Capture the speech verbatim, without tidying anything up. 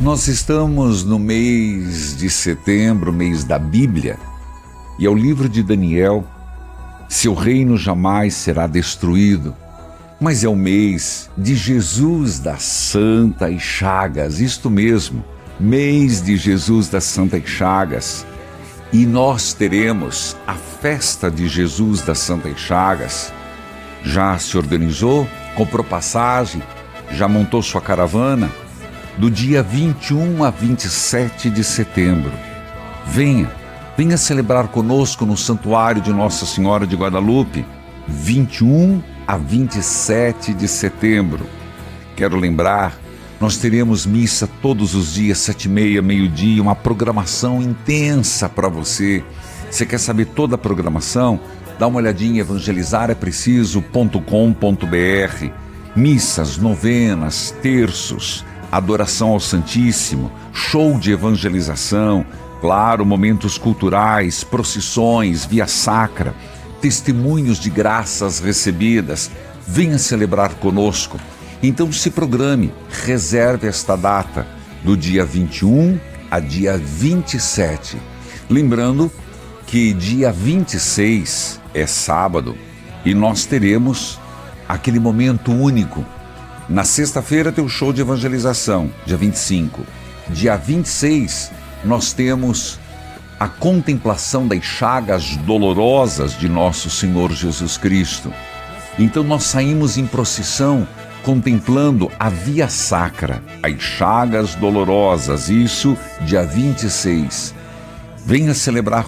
Nós estamos no mês de setembro, mês da Bíblia, e é o livro de Daniel. Seu reino jamais será destruído, mas é o mês de Jesus das Santas Chagas, isto mesmo, mês de Jesus das Santas Chagas. E nós teremos a festa de Jesus das Santas Chagas. Já se organizou? Comprou passagem? Já montou sua caravana? Do dia vinte e um a vinte e sete de setembro. Venha, venha celebrar conosco no Santuário de Nossa Senhora de Guadalupe, vinte e um a vinte e sete de setembro. Quero lembrar, nós teremos missa todos os dias, sete e meia, meio-dia, uma programação intensa para você. Você quer saber toda a programação? Dá uma olhadinha em evangelizar é preciso ponto com ponto br. Missas, novenas, terços, adoração ao Santíssimo, show de evangelização, claro, momentos culturais, procissões, via sacra, testemunhos de graças recebidas. Venha celebrar conosco. Então se programe, reserve esta data, do dia vinte e um a dia vinte e sete. Lembrando que dia vinte e seis é sábado e nós teremos aquele momento único. Na sexta-feira tem o show de evangelização, dia vinte e cinco. Dia vinte e seis, nós temos a contemplação das chagas dolorosas de nosso Senhor Jesus Cristo. Então nós saímos em procissão, contemplando a via sacra, as chagas dolorosas, isso dia vinte e seis. Venha celebrar